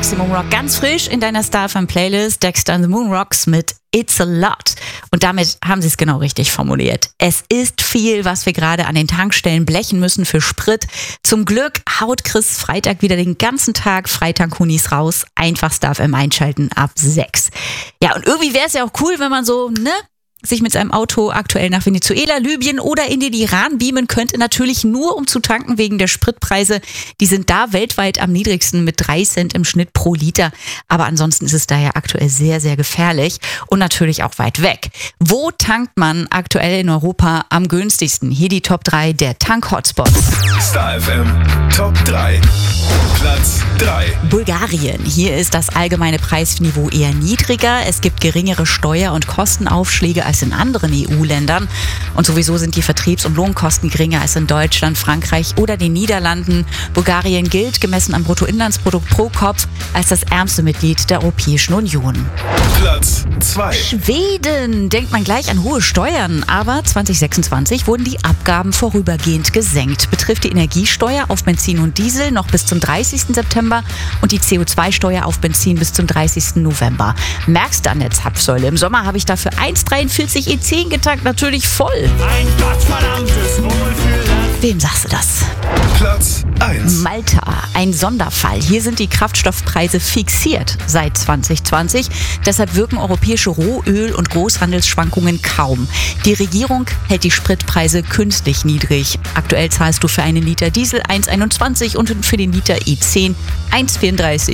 Maximum Rock ganz frisch in deiner Star-Fan-Playlist. Dexter and the Moon Rocks mit It's a Lot. Und damit haben sie es genau richtig formuliert. Es ist viel, was wir gerade an den Tankstellen blechen müssen für Sprit. Zum Glück haut Chris Freitag wieder den ganzen Tag Freitag-Hunis raus. Einfach Star-FM einschalten ab 6. Ja, und irgendwie wäre es ja auch cool, wenn man so, sich mit seinem Auto aktuell nach Venezuela, Libyen oder in den Iran beamen könnte. Natürlich nur, um zu tanken wegen der Spritpreise. Die sind da weltweit am niedrigsten mit 3 Cent im Schnitt pro Liter. Aber ansonsten ist es daher aktuell sehr, sehr gefährlich und natürlich auch weit weg. Wo tankt man aktuell in Europa am günstigsten? Hier die Top 3 der Tank-Hotspots. Star FM Top 3. Platz 3. Bulgarien. Hier ist das allgemeine Preisniveau eher niedriger. Es gibt geringere Steuer- und Kostenaufschläge als in anderen EU-Ländern. Und sowieso sind die Vertriebs- und Lohnkosten geringer als in Deutschland, Frankreich oder den Niederlanden. Bulgarien gilt, gemessen am Bruttoinlandsprodukt pro Kopf, als das ärmste Mitglied der Europäischen Union. Platz 2. Schweden. Denkt man gleich an hohe Steuern, aber 2026 wurden die Abgaben vorübergehend gesenkt. Betrifft die Energiesteuer auf Benzin und Diesel noch bis zum 30. September und die CO2-Steuer auf Benzin bis zum 30. November. Merkst du an der Zapfsäule. Im Sommer habe ich dafür 1,43 E10 getankt, natürlich voll. Ein gottverdammtes Wohlfühl. Wem sagst du das? Platz 1. Malta, ein Sonderfall. Hier sind die Kraftstoffpreise fixiert seit 2020. Deshalb wirken europäische Rohöl- und Großhandelsschwankungen kaum. Die Regierung hält die Spritpreise künstlich niedrig. Aktuell zahlst du für einen Liter Diesel 1,21 und für den Liter E10 1,34.